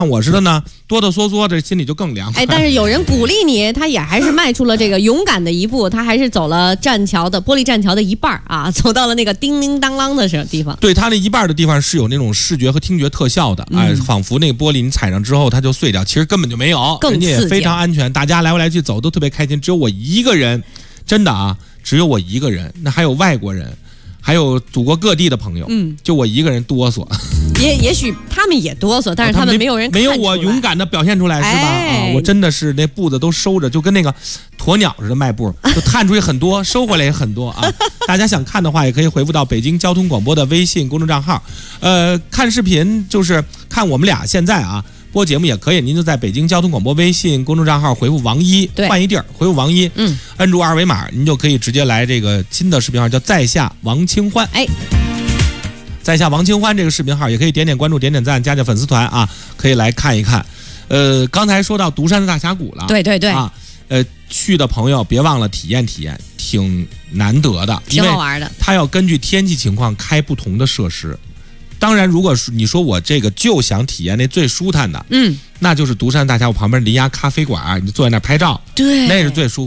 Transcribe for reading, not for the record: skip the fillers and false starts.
像我似的呢，哆哆嗦嗦，这心里就更凉。 但是有人鼓励你，他也还是迈出了这个勇敢的一步，他还是走了玻璃栈桥的一半啊，走到了那个叮铃当啷的地方。 对，他那一半的地方是有那种视觉和听觉特效的，仿佛那个玻璃你踩上之后它就碎掉，其实根本就没有， 更刺激， 人家也非常安全，大家来回来去走都特别开心。只有我一个人，真的啊，只有我一个人，那还有外国人。还有祖国各地的朋友，就我一个人哆嗦， 也许他们也哆嗦，但是他们没有人看出来， 没有我勇敢的表现出来，是吧？我真的是那步子都收着，就跟那个鸵鸟似的迈步，就探出去很多，收回来也很多啊。大家想看的话，也可以回复到北京交通广播的微信公众账号，看视频就是看我们俩现在啊。播节目也可以，您就在北京交通广播微信公众账号回复王一，换一地儿回复王一，摁住二维码，您就可以直接来这个新的视频号，叫在下王清欢。在下王清欢这个视频号也可以点点关注、点点赞、加加粉丝团啊，可以来看一看。刚才说到独山的大峡谷了， 对啊， 去的朋友别忘了体验体验，挺难得的， 挺好玩的。 它要根据天气情况开不同的设施。当然，如果你说我这个就想体验那最舒坦的，那就是独山大峡谷旁边离崖咖啡馆，你就坐在那儿拍照， 对， 那是最舒服。